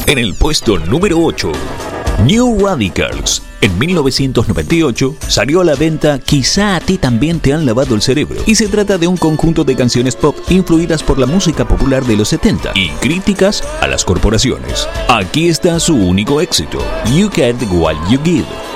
En el puesto número 8, New Radicals. En 1998 salió a la venta Quizá a ti también te han lavado el cerebro, y se trata de un conjunto de canciones pop influidas por la música popular de los 70 y críticas a las corporaciones. Aquí está su único éxito, You Get What You Give.